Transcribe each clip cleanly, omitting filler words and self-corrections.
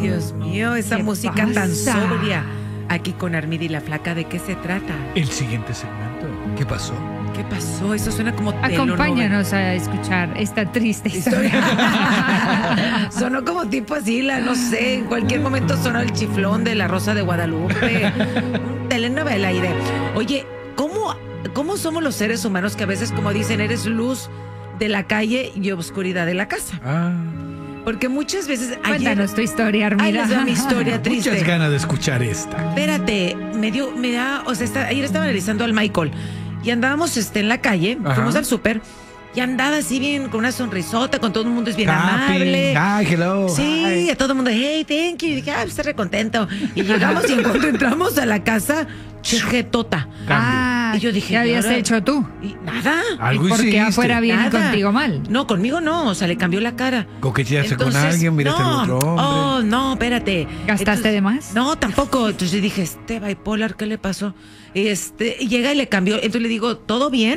Dios mío, esa ¿Qué música tan pasa? sobria. Aquí con Armida y la Flaca, ¿de qué se trata? El siguiente segmento. ¿Qué pasó? ¿Qué pasó? Eso suena como telenovela. Acompáñanos a escuchar esta triste historia. Sonó como tipo así, no sé, en cualquier momento sonó el chiflón de La Rosa de Guadalupe. Telenovela aire. Oye, ¿cómo somos los seres humanos que a veces, como dicen, eres luz de la calle y oscuridad de la casa? Porque muchas veces Cuéntanos tu historia, Armida. Ahí les va mi historia triste. Muchas ganas de escuchar esta. Espérate, ayer estaba analizando al Michael y andábamos en la calle, fuimos al súper y andaba así bien, con una sonrisota, con todo el mundo es bien amable. Hi, hello. Sí, Hi. a todo el mundo, hey, thank you. Y dije, estoy recontento. Y llegamos y en cuanto entramos a la casa, chejetota. Y yo dije, ¿qué habías ahora- hecho tú? Y nada. Algo ¿Y por qué hiciste. afuera viene Nada. contigo mal? No, conmigo no, o sea, le cambió la cara. Coqueteaste con Entonces, alguien, miraste no, al otro hombre. Oh, no, espérate. ¿Gastaste de más? No, tampoco. Entonces yo dije, bipolar, ¿qué le pasó? Y llega y le cambió. Entonces le digo, ¿todo bien?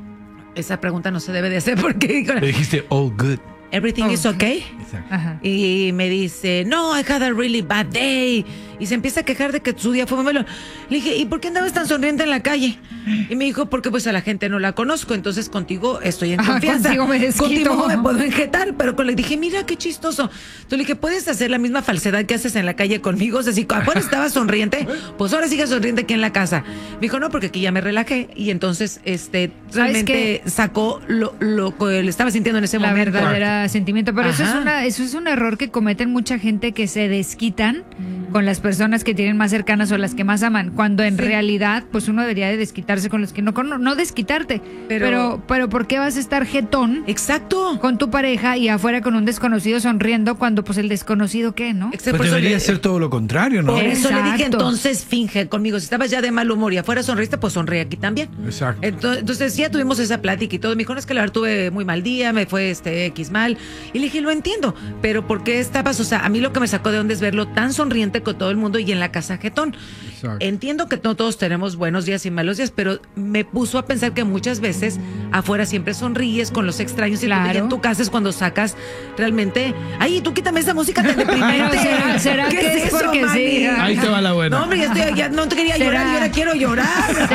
Esa pregunta no se debe de hacer porque Le dijiste, all good. everything is okay. Exacto. Ajá. Y me dice, no, I had a really bad day. Y se empieza a quejar de que su día fue muy malo. Le dije, ¿y por qué andabas tan sonriente en la calle? Y me dijo, porque pues a la gente no la conozco, entonces contigo estoy en confianza. Contigo me desquito. Contigo me puedo enjetar, pero le dije, mira qué chistoso. Entonces le dije, ¿puedes hacer la misma falsedad que haces en la calle conmigo? O sea, si afuera estabas sonriente, pues ahora sigue sonriente aquí en la casa. Me dijo, no, porque aquí ya me relajé. Y entonces, realmente sacó lo que le estaba sintiendo en ese La momento. verdadera sentimiento. Pero eso Ajá. es un error que cometen mucha gente, que se desquitan con las personas que tienen más cercanas o las que más aman, cuando en realidad pues uno debería de desquitarse con los que no desquitarte, pero ¿por qué vas a estar jetón Exacto. con tu pareja y afuera con un desconocido sonriendo cuando pues el desconocido qué, ¿no? Exacto, Pues por eso debería le- ser todo lo contrario, ¿no? Por eso le dije, Exacto. entonces finge conmigo. Si estabas ya de mal humor y afuera sonriste, pues sonríe aquí también. Exacto. Entonces ya tuvimos esa plática y todo. Me dijo, no, es que la verdad tuve muy mal día, me fue X mal. Y le dije, lo entiendo, pero ¿por qué estabas? O sea, a mí lo que me sacó de onda es verlo tan sonriente con todo el mundo y en la casa jetón. Exacto. Entiendo que no todos tenemos buenos días y malos días, pero me puso a pensar que muchas veces afuera siempre sonríes con los extraños y Claro. en tu casa es cuando sacas realmente. Ay, tú quítame esa música tan deprimente. Pero ¿será ¿Qué que es eso, porque mami? sí? Ahí te va la buena. No, hombre, ya no te quería ¿Será? llorar y ahora quiero llorar.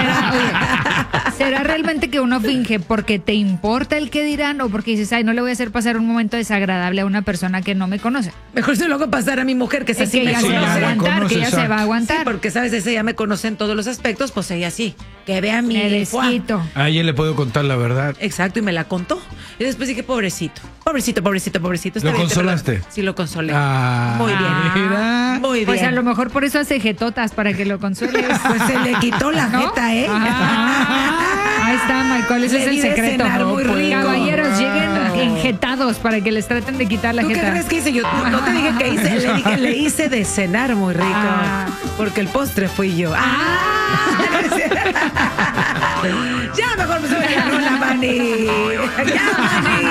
¿Será realmente que uno finge porque te importa el que dirán o porque dices, ay, no le voy a hacer pasar un momento desagradable a una persona que no me conoce? Mejor se lo hago pasar a mi mujer, que es Es así que me ella se va a ya la conoce. aguantar, que ella conoces, se va a Sí, aguantar. porque sabes, ella ya me conoce en todos los aspectos, pues ella sí. Que vea mi Me desquito. A ella le puedo contar la verdad. Exacto, y me la contó. Y después dije, pobrecito. Está ¿Lo bien, te consolaste? Sí, lo consolé. Ah, Muy bien. mira. Muy bien. Pues a lo mejor por eso hace jetotas, para que lo consueles. Pues se le quitó la ¿No? jeta, ¿eh? Ahí está, Michael, ese Le es el di de secreto. cenar muy rico. Caballeros, lleguen enjetados para que les traten de quitar la ¿Tú qué jeta. crees que hice yo? No te dije que hice, le dije, le hice de cenar muy rico. Porque el postre fui yo. Ya mejor me sube la rola, Manny. Ya, Manny.